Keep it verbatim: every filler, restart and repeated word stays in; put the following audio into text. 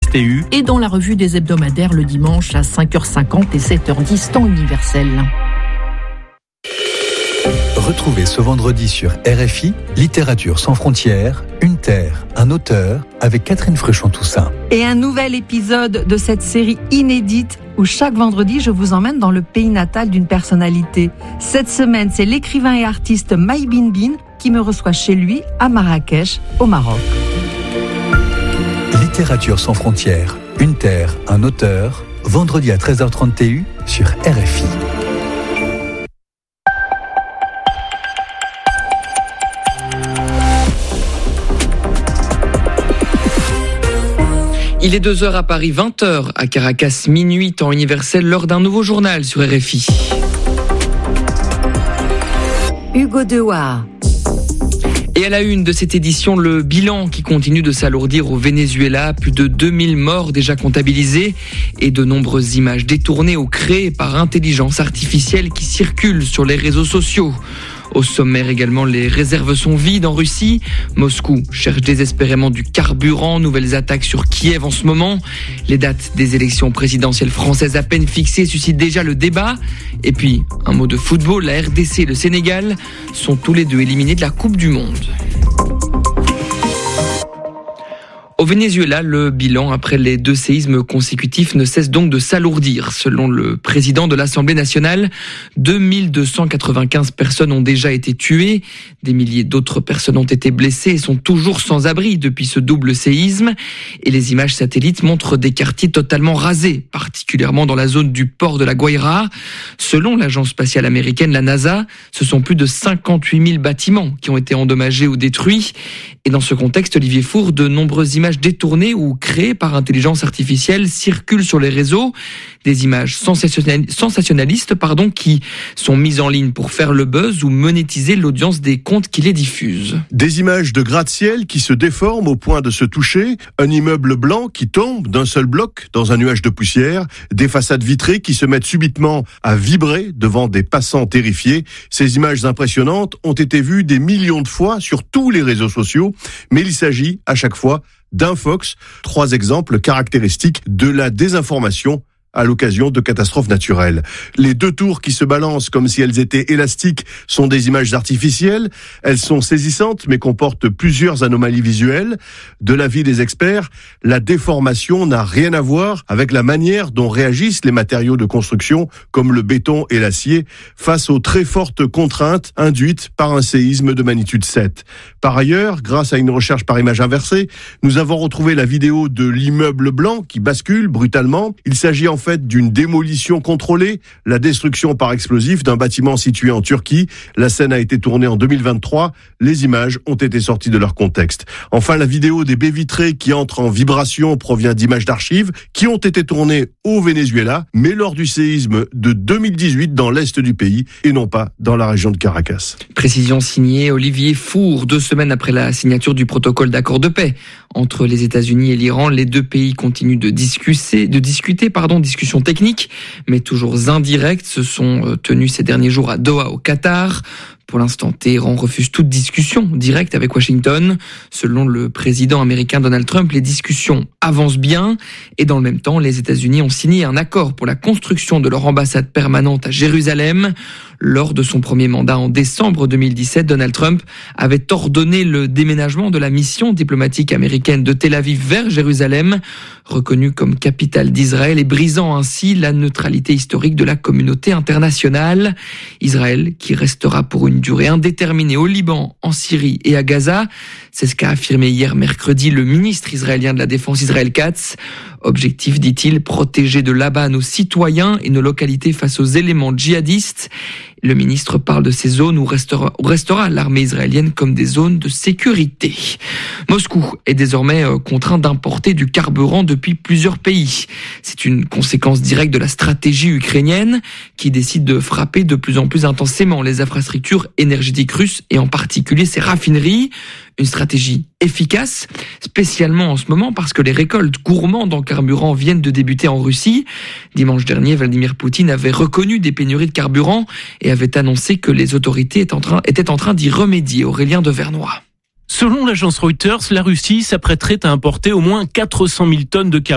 T U et dans la revue des hebdomadaires le dimanche à cinq heures cinquante et sept heures dix temps universel. Retrouvez ce vendredi sur R F I, Littérature sans frontières, une terre, un auteur, avec Catherine Fruchon-Toussaint. Et un nouvel épisode de cette série inédite où chaque vendredi, je vous emmène dans le pays natal d'une personnalité. Cette semaine, c'est l'écrivain et artiste Maï Binbine qui me reçoit chez lui à Marrakech, au Maroc. Littérature sans frontières, une terre, un auteur, vendredi à treize heures trente T U sur R F I. Il est deux heures à Paris, vingt heures à Caracas, minuit, temps universel, lors d'un nouveau journal sur R F I. Hugo Dewar. Et à la une de cette édition, le bilan qui continue de s'alourdir au Venezuela. Plus de deux mille morts déjà comptabilisés et de nombreuses images détournées ou créées par intelligence artificielle qui circulent sur les réseaux sociaux. Au sommaire également, les réserves sont vides en Russie. Moscou cherche désespérément du carburant. Nouvelles attaques sur Kiev en ce moment. Les dates des élections présidentielles françaises à peine fixées suscitent déjà le débat. Et puis, un mot de football, la R D C et le Sénégal sont tous les deux éliminés de la Coupe du Monde. Au Venezuela, le bilan après les deux séismes consécutifs ne cesse donc de s'alourdir. Selon le président de l'Assemblée nationale, deux mille deux cent quatre-vingt-quinze personnes ont déjà été tuées. Des milliers d'autres personnes ont été blessées et sont toujours sans abri depuis ce double séisme. Et les images satellites montrent des quartiers totalement rasés, particulièrement dans la zone du port de la Guaira. Selon l'agence spatiale américaine, la NASA, ce sont plus de cinquante-huit mille bâtiments qui ont été endommagés ou détruits. Et dans ce contexte, Olivier Four, de nombreuses images détournées ou créées par intelligence artificielle circulent sur les réseaux. Des images sensationnalistes pardon, qui sont mises en ligne pour faire le buzz ou monétiser l'audience des comptes qui les diffusent. Des images de gratte-ciel qui se déforment au point de se toucher, un immeuble blanc qui tombe d'un seul bloc dans un nuage de poussière, des façades vitrées qui se mettent subitement à vibrer devant des passants terrifiés. Ces images impressionnantes ont été vues des millions de fois sur tous les réseaux sociaux, mais il s'agit à chaque fois d'un fox. Trois exemples caractéristiques de la désinformation à l'occasion de catastrophes naturelles. Les deux tours qui se balancent comme si elles étaient élastiques sont des images artificielles. Elles sont saisissantes mais comportent plusieurs anomalies visuelles. De l'avis des experts, la déformation n'a rien à voir avec la manière dont réagissent les matériaux de construction comme le béton et l'acier face aux très fortes contraintes induites par un séisme de magnitude sept. Par ailleurs, grâce à une recherche par image inversée, nous avons retrouvé la vidéo de l'immeuble blanc qui bascule brutalement. Il s'agit en fait d'une démolition contrôlée, la destruction par explosif d'un bâtiment situé en Turquie. La scène a été tournée en deux mille vingt-trois. Les images ont été sorties de leur contexte. Enfin, la vidéo des baies vitrées qui entrent en vibration provient d'images d'archives qui ont été tournées au Venezuela, mais lors du séisme de deux mille dix-huit dans l'est du pays et non pas dans la région de Caracas. Précision signée Olivier Four. Deux semaines après la signature du protocole d'accord de paix entre les États-Unis et l'Iran, les deux pays continuent de discuter, de discuter, pardon, discussions techniques, mais toujours indirectes, se sont tenues ces derniers jours à Doha, au Qatar. Pour l'instant, Téhéran refuse toute discussion directe avec Washington. Selon le président américain Donald Trump, les discussions avancent bien et dans le même temps, les États-Unis ont signé un accord pour la construction de leur ambassade permanente à Jérusalem. Lors de son premier mandat en décembre deux mille dix-sept, Donald Trump avait ordonné le déménagement de la mission diplomatique américaine de Tel Aviv vers Jérusalem, reconnue comme capitale d'Israël et brisant ainsi la neutralité historique de la communauté internationale. Israël qui restera pour une durée indéterminée au Liban, en Syrie et à Gaza. C'est ce qu'a affirmé hier mercredi le ministre israélien de la Défense Israël Katz. Objectif, dit-il, protéger de là-bas nos citoyens et nos localités face aux éléments djihadistes. Le ministre parle de ces zones où restera, où restera l'armée israélienne comme des zones de sécurité. Moscou est désormais contraint d'importer du carburant depuis plusieurs pays. C'est une conséquence directe de la stratégie ukrainienne qui décide de frapper de plus en plus intensément les infrastructures énergétiques russes et en particulier ses raffineries. Une stratégie efficace, spécialement en ce moment parce que les récoltes gourmandes en carburant viennent de débuter en Russie. Dimanche dernier, Vladimir Poutine avait reconnu des pénuries de carburant et avait annoncé que les autorités étaient en train, étaient en train d'y remédier. Aurélien Devernois. Selon l'agence Reuters, la Russie s'apprêterait à importer au moins quatre cent mille tonnes de carburant